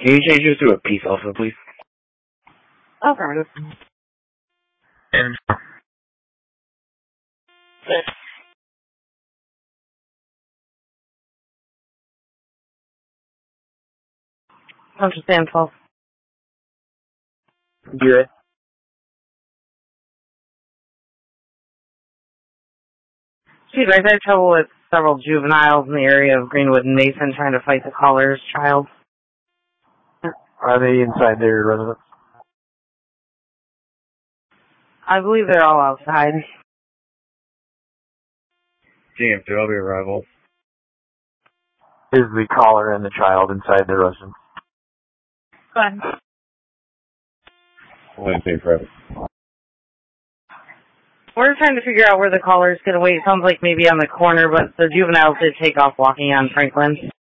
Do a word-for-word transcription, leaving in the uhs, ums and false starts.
Can you change it to a peace also, please? Affirmative. And Understand twelve. Good. Chief, I've had trouble with several juveniles in the area of Greenwood and Mason trying to fight the caller's child. Are they inside their residence? I believe they're all outside. G M two, I'll be arrival. Is the caller and the child inside their residence? Go ahead. Wednesday, private. We're trying to figure out where the caller's going to wait. It sounds like maybe on the corner, but the juveniles did take off walking on Franklin.